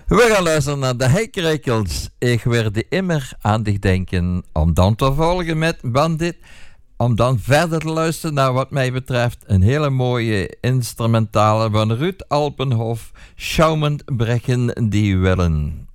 We gaan luisteren naar de Heikrekels. Ik werd immer aan dich denken. Om dan te volgen met Bandit. Om dan verder te luisteren naar wat mij betreft een hele mooie instrumentale van Ruud Alpenhof. Schaumen brechen die Wellen.